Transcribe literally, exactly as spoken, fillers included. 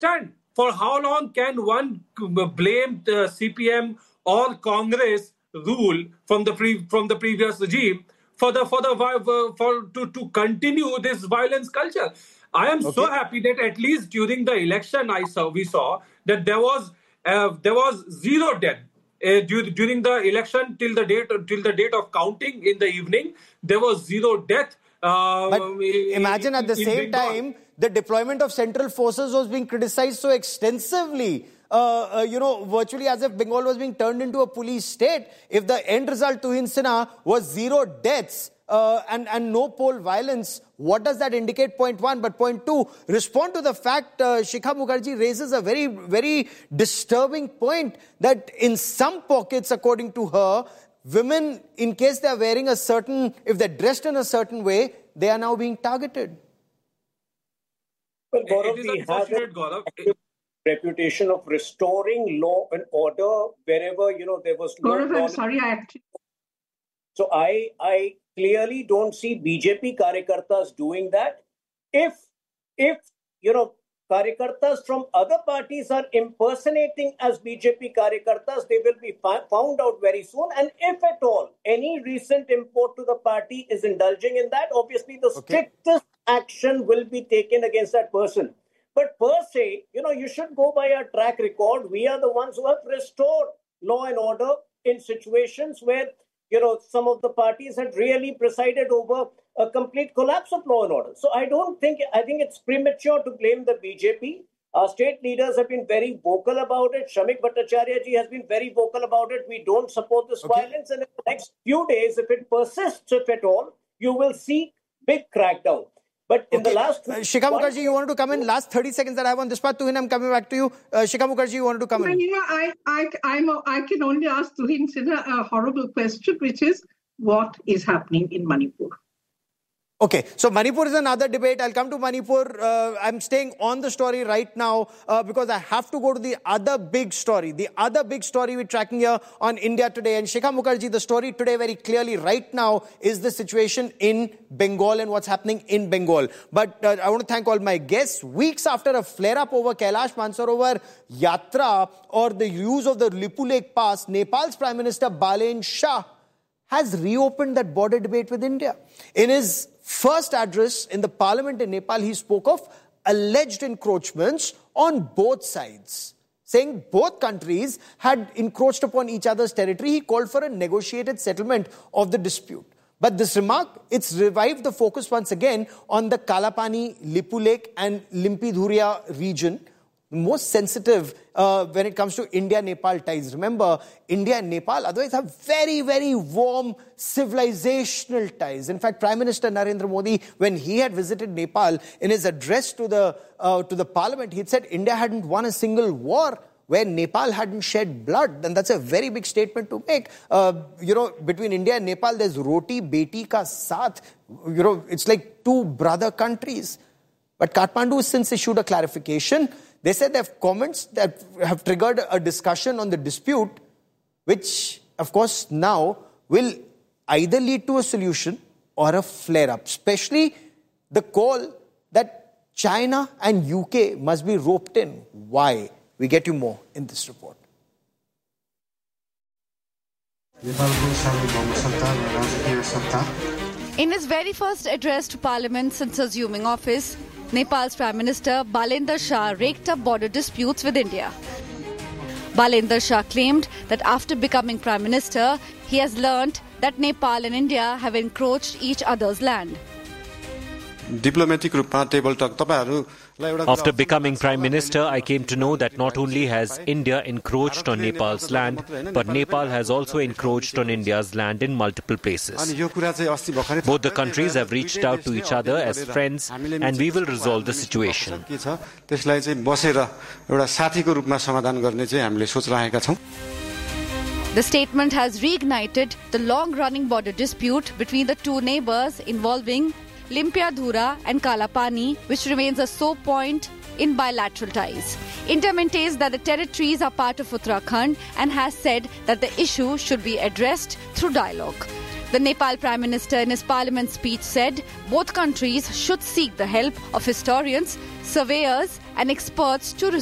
understand for how long can one blame the C P M or Congress rule from the pre, from the previous regime for the for the for to, to continue this violence culture. I am okay. so happy that at least during the election I saw we saw that there was uh, there was zero death. Uh, during the election till the date till the date of counting in the evening, there was zero death. Uh, but imagine at the same time, the deployment of central forces was being criticized so extensively. Uh, uh, you know, virtually as if Bengal was being turned into a police state. If the end result, Tuhin Sinha, was zero deaths uh, and, and no poll violence, what does that indicate? Point one. But point two, respond to the fact uh, Shikha Mukherjee raises a very, very disturbing point that in some pockets, according to her, women, in case they are wearing a certain, if they're dressed in a certain way, they are now being targeted. Well, Gaurav, we have a reputation of restoring law and order wherever, you know, there was no... Gaurav, I'm sorry, I actually... So I, I clearly don't see B J P Karyakartas doing that. If, if, you know, Karyakartas from other parties are impersonating as B J P Karyakartas, they will be found out very soon. And if at all, any recent import to the party is indulging in that, obviously the okay. strictest action will be taken against that person. But per se, you know, you should go by our track record. We are the ones who have restored law and order in situations where, you know, some of the parties had really presided over a complete collapse of law and order. So I don't think, I think it's premature to blame the B J P. Our state leaders have been very vocal about it. Shamik Bhattacharya ji has been very vocal about it. We don't support this okay. violence. And in the next few days, if it persists, if at all, you will see big crackdown. But in okay. the last... Uh, Shikha Mukherjee, you wanted to come in? Last thirty seconds that I have on this part. Tuhin, I'm coming back to you. Uh, Shikha Mukherjee, you wanted to come in? You know, I, I, I'm a, I can only ask Tuhin Sinha a horrible question, which is, what is happening in Manipur? Okay, so Manipur is another debate. I'll come to Manipur. Uh, I'm staying on the story right now uh, because I have to go to the other big story. The other big story we're tracking here on India Today. And Shikha Mukherjee, the story today very clearly right now is the situation in Bengal and what's happening in Bengal. But uh, I want to thank all my guests. Weeks after a flare-up over Kailash Mansarovar Yatra or the use of the Lipu Lake Pass, Nepal's Prime Minister Balen Shah has reopened that border debate with India. In his first address in the parliament in Nepal, he spoke of alleged encroachments on both sides, saying both countries had encroached upon each other's territory. He called for a negotiated settlement of the dispute. But this remark, it's revived the focus once again on the Kalapani, Lipu Lake and Limpidhuria region, most sensitive uh, when it comes to India-Nepal ties. Remember, India and Nepal otherwise have very, very warm civilizational ties. In fact, Prime Minister Narendra Modi, when he had visited Nepal, in his address to the, uh, to the parliament, he had said India hadn't won a single war where Nepal hadn't shed blood. And that's a very big statement to make. Uh, you know, between India and Nepal, there's roti, beti ka saath. You know, it's like two brother countries. But Kathmandu has since issued a clarification. They said they have comments that have triggered a discussion on the dispute, which, of course, now will either lead to a solution or a flare-up, especially the call that China and U K must be roped in. Why? We get you more in this report. In his very first address to Parliament since assuming office, Nepal's Prime Minister Balendra Shah raked up border disputes with India. Balendra Shah claimed that after becoming Prime Minister, he has learnt that Nepal and India have encroached each other's land. Diplomatic table talk. After becoming Prime Minister, I came to know that not only has India encroached on Nepal's land, but Nepal has also encroached on India's land in multiple places. Both the countries have reached out to each other as friends, and we will resolve the situation. The statement has reignited the long-running border dispute between the two neighbours involving Limpidhuria and Kalapani, which remains a sore point in bilateral ties. India maintains that the territories are part of Uttarakhand and has said that the issue should be addressed through dialogue. The Nepal Prime Minister in his parliament speech said both countries should seek the help of historians, surveyors and experts to